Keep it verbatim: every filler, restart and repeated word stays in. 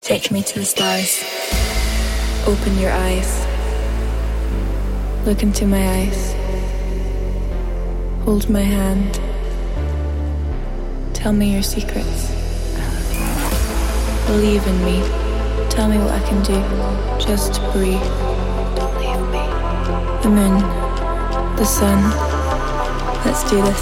Take me to the stars. Open your eyes. Look into my eyes. Hold my hand. Tell me your secrets. Believe in me. Tell me what I can do. Just breathe. Don't leave me. The moon. The sun. Let's do this.